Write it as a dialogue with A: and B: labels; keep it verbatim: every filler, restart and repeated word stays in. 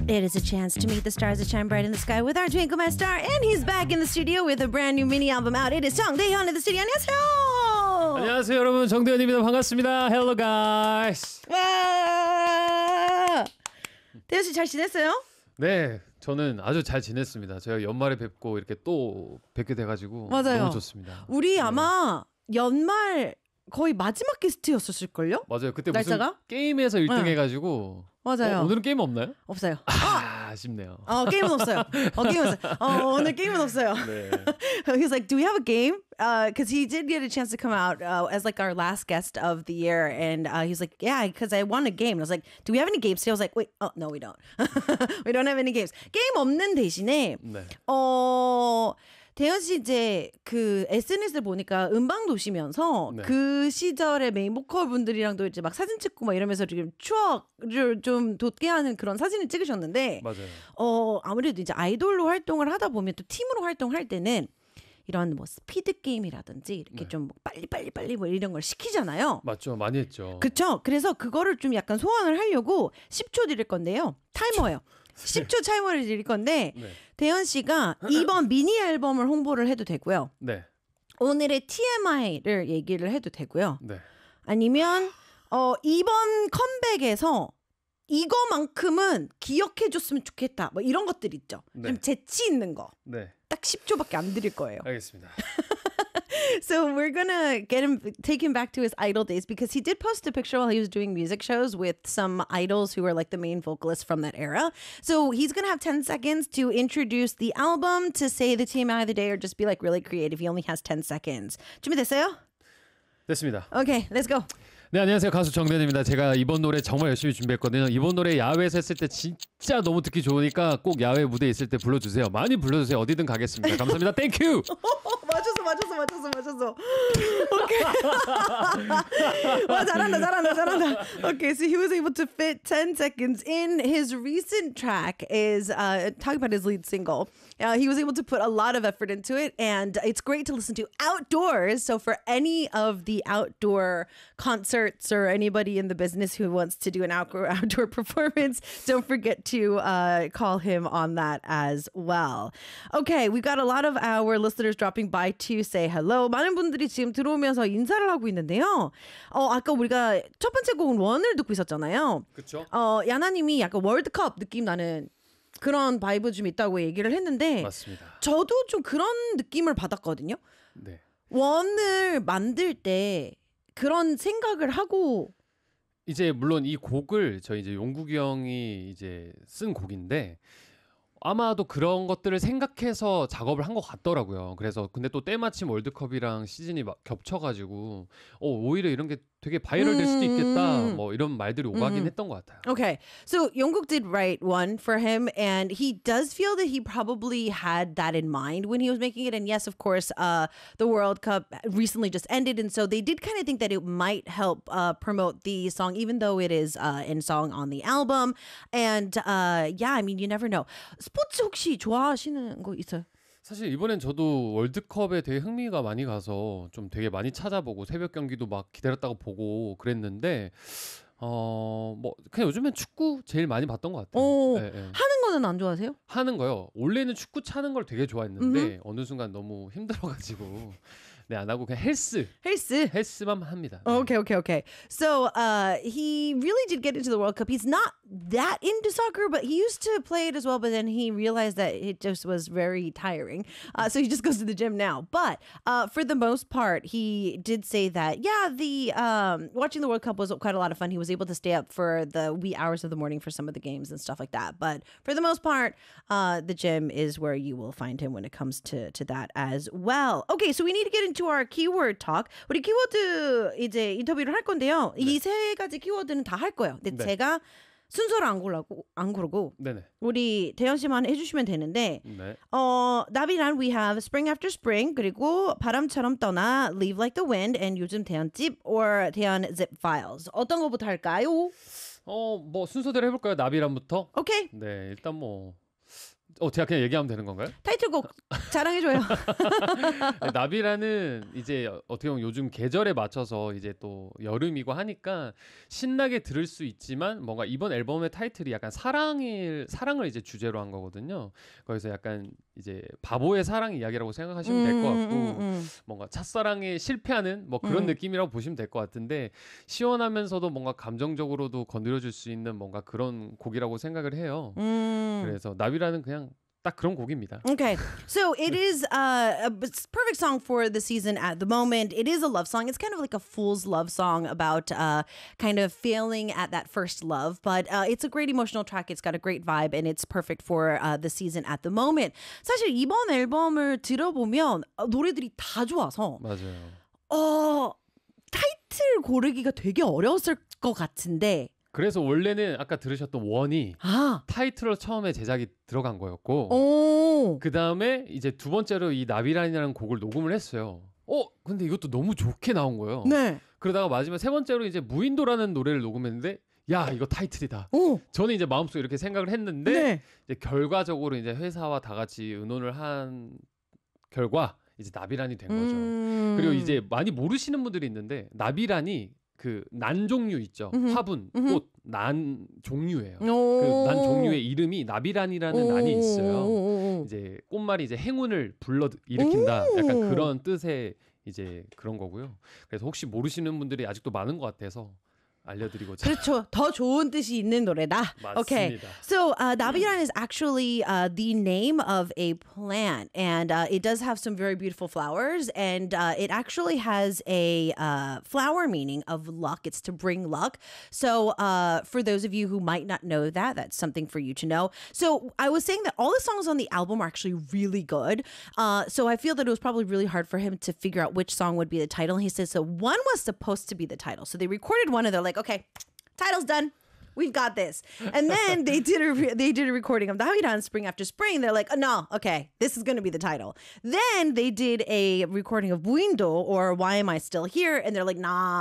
A: It is a chance to meet the stars that shine bright in the sky with our Twinkle My Star, and he's back in the studio with a brand new mini album out. It is 정대현 in the studio. 안녕하세요.
B: 안녕하세요, 여러분. 정대현입니다. 반갑습니다. Hello, guys.
A: 와, 대현 씨 잘 지냈어요?
B: 네, 저는 아주 잘 지냈습니다. 제가 연말에 뵙고 이렇게 또 뵙게 돼가지고
A: 맞아요.
B: 너무 좋습니다.
A: 우리
B: 네.
A: 아마 연말 거의 마지막 게스트였었을걸요?
B: 맞아요. 그때
A: 날짜가?
B: 무슨 게임에서 일 등
A: 네.
B: 해가지고
A: 맞아요.
B: 어, 오늘은 게임 없나요?
A: 없어요.
B: 아, 아쉽네요.
A: 어, 게임은 없어요. 어, 게임은 없어요. 어, 오늘 게임은 없어요.
B: 네.
A: He's like, do we have a game? Because uh, he did get a chance to come out uh, as like our last guest of the year. And uh, he's like, yeah, because I won a game. And I was like, do we have any games? I was like, wait, oh, no, we don't. We don't have any games. 게임 없는 대신에,
B: 네.
A: 어, 대현 씨 이제 그 에스엔에스를 보니까 음방 도시면서
B: 네.
A: 그 시절의 메인 보컬 분들이랑도 이제 막 사진 찍고 막 이러면서 지금 추억을 좀 돋게 하는 그런 사진을 찍으셨는데,
B: 맞아요.
A: 어, 아무래도 이제 아이돌로 활동을 하다 보면 또 팀으로 활동할 때는 이런 뭐 스피드 게임이라든지 이렇게
B: 네.
A: 좀 빨리 빨리 빨리 뭐 이런 걸 시키잖아요.
B: 맞죠. 많이 했죠.
A: 그렇죠. 그래서 그거를 좀 약간 소환을 하려고 십 초 드릴 건데요. 타이머예요. 십 초 타이머를 드릴 건데
B: 네.
A: 대현 씨가 이번 미니 앨범을 홍보를 해도 되고요.
B: 네.
A: 오늘의 티엠아이를 얘기를 해도 되고요.
B: 네.
A: 아니면 어, 이번 컴백에서 이거만큼은 기억해줬으면 좋겠다. 뭐 이런 것들 있죠.
B: 네.
A: 좀 재치 있는 거.
B: 네.
A: 딱 십 초밖에 안 드릴 거예요.
B: 알겠습니다.
A: So we're gonna get him, take him back to his idol days because he did post a picture while he was doing music shows with some idols who were like the main vocalists from that era. So he's gonna have ten seconds to introduce the album, to say the T M I of the day, or just be like really creative. He only has ten seconds. 준비됐어요?
B: 됐습니다.
A: Okay, let's go.
B: 네, 안녕하세요. 가수 정대현입니다. 제가 이번 노래 정말 열심히 준비했거든요. 이번 노래 야외에서 했을 때 진짜 너무 듣기 좋으니까 꼭 야외 무대에 있을 때 불러주세요. 많이 불러주세요. 어디든 가겠습니다. 감사합니다. 땡큐!
A: 맞췄어, 맞췄어, 맞췄어, 맞췄어. 오케이. 와, 잘한다, 잘한다, 잘한다. Okay, so he was able to fit ten seconds in. His recent track is uh, talking about his lead single. Uh, he was able to put a lot of effort into it, and it's great to listen to outdoors. So for any of the outdoor concerts or anybody in the business who wants to do an outdoor outdoor performance, don't forget to uh, call him on that as well. Okay, we've got a lot of our listeners dropping by to say hello. 많은 분들이 지금 들어오면서 인사를 하고 있는데요. 어, 아까 우리가 첫 번째 곡은 원을 듣고 있었잖아요.
B: 그쵸?
A: 어, 야나님이 약간 월드컵 느낌 나는 그런 바이브 좀 있다고 얘기를 했는데,
B: 맞습니다.
A: 저도 좀 그런 느낌을 받았거든요.
B: 네.
A: 원을 만들 때 그런 생각을 하고,
B: 이제 물론 이 곡을 저희 이제 용국이 형이 이제 쓴 곡인데 아마도 그런 것들을 생각해서 작업을 한 것 같더라고요. 그래서 근데 또 때마침 월드컵이랑 시즌이 막 겹쳐가지고 어, 오히려 이런 게 되게 바이럴 될 수도 있겠다. 뭐 이런 말들이 오가긴 했던 것 같아요.
A: Okay, so Jungkook did write one for him, and he does feel that he probably had that in mind when he was making it. And yes, of course, uh, the World Cup recently just ended, and so they did kind of think that it might help uh, promote the song, even though it is uh, in song on the album. And uh, yeah, I mean, you never know. 스포츠 혹시 좋아하시는 거 있어요?
B: 사실 이번엔 저도 월드컵에 되게 흥미가 많이 가서 좀 되게 많이 찾아보고 새벽 경기도 막 기다렸다가 보고 그랬는데 어, 뭐 그냥 요즘엔 축구 제일 많이 봤던 것 같아요.
A: 오,
B: 네, 네.
A: 하는 거는 안 좋아하세요?
B: 하는 거요. 원래는 축구 차는 걸 되게 좋아했는데 어느 순간 너무 힘들어가지고 네, 안 하고 그냥 헬스
A: 헬스.
B: 헬스만 합니다. 네.
A: Okay, okay, okay. So uh, he really did get into the World Cup. He's not that into soccer, but he used to play it as well. But then he realized that it just was very tiring. Uh, so he just goes to the gym now. But uh, for the most part, he did say that, yeah, the um, watching the World Cup was quite a lot of fun. He was able to stay up for the wee hours of the morning for some of the games and stuff like that. But for the most part, uh, the gym is where you will find him when it comes to, to that as well. Okay, so we need to get into our keyword talk. 우리 키워드 이제 인터뷰를 할 건데요. 이 세 가지 키워드는 다 할 거예요. 근데
B: 네.
A: 제가 순서를 안 고르고 안 고르고
B: 네네.
A: 우리 대현 씨만 해주시면 되는데,
B: 네.
A: 어 나비란 we have Spring After Spring, 그리고 바람처럼 떠나, Leave Like the Wind, and 요즘 대현집 or 대현 Zip Files. 어떤 거부터 할까요?
B: 어, 뭐 순서대로 해볼까요? 나비람부터.
A: 오케이.
B: 네, 일단 뭐 어, 제가 그냥 얘기하면 되는 건가요?
A: 타이틀곡 자랑해줘요.
B: 나비라는 이제 어떻게 보면 요즘 계절에 맞춰서 이제 또 여름이고 하니까 신나게 들을 수 있지만 뭔가 이번 앨범의 타이틀이 약간 사랑을 사랑을 이제 주제로 한 거거든요. 거기서 약간 이제 바보의 사랑 이야기라고 생각하시면 될 것 같고
A: 음, 음, 음.
B: 뭔가 첫사랑에 실패하는 뭐 그런
A: 음.
B: 느낌이라고 보시면 될 것 같은데 시원하면서도 뭔가 감정적으로도 건드려줄 수 있는 뭔가 그런 곡이라고 생각을 해요.
A: 음.
B: 그래서 나비라는 그냥 딱 그런 곡입니다.
A: Okay, so it is uh, a b- perfect song for the season at the moment. It is a love song. It's kind of like a fool's love song about uh, kind of failing at that first love, but uh, it's a great emotional track. It's got a great vibe, and it's perfect for uh, the season at the moment. 사실 이번 앨범을 들어보면 어, 노래들이 다 좋아서
B: 맞아요.
A: 어, 타이틀 고르기가 되게 어려웠을 것 같은데
B: 그래서 원래는 아까 들으셨던 원이
A: 아,
B: 타이틀로 처음에 제작이 들어간 거였고
A: 오,
B: 그 다음에 이제 두 번째로 이 나비란이라는 곡을 녹음을 했어요. 어 근데 이것도 너무 좋게 나온 거예요.
A: 네,
B: 그러다가 마지막 세 번째로 이제 무인도라는 노래를 녹음했는데 야 이거 타이틀이다.
A: 오,
B: 저는 이제 마음속에 이렇게 생각을 했는데
A: 네,
B: 이제 결과적으로 이제 회사와 다 같이 의논을 한 결과 이제 나비란이 된 거죠.
A: 음.
B: 그리고 이제 많이 모르시는 분들이 있는데 나비란이 그 난 종류 있죠.
A: 음흠.
B: 화분,
A: 음흠.
B: 꽃, 난 종류예요. 그
A: 오.
B: 난 종류의 이름이 나비란이라는
A: 오.
B: 난이 있어요.
A: 오.
B: 이제 꽃말이 이제 행운을 불러 일으킨다.
A: 오.
B: 약간 그런 뜻의 이제 그런 거고요. 그래서 혹시 모르시는 분들이 아직도 많은 것 같아서 알려드리고자.
A: 그렇죠. 더 좋은 뜻이 있는 노래다. Okay.
B: 맞습니다.
A: So uh, 나비란 is actually uh, the name of a plant, and uh, it does have some very beautiful flowers, and uh, it actually has a uh, flower meaning of luck. It's to bring luck. So uh, for those of you who might not know that, that's something for you to know. So I was saying that all the songs on the album are actually really good. Uh, so I feel that it was probably really hard for him to figure out which song would be the title. He says so one was supposed to be the title. So they recorded one, and they're like, okay, title's done. We've got this. And then they did a re- they did a recording of 나비란 Spring After Spring. They're like, oh, no, okay, this is going to be the title. Then they did a recording of 무인도 or Why Am I Still Here? And they're like, nah,